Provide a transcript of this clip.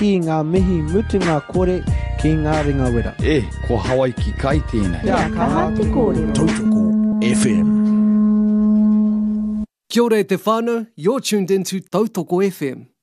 ki ngā mihi mutunga kore ki ngā ringa wera. Ko Hawaii ki kai tēnei. Kaha te kōrero. Tautoko FM. Kia ora e te whānau, you're tuned into Tautoko FM.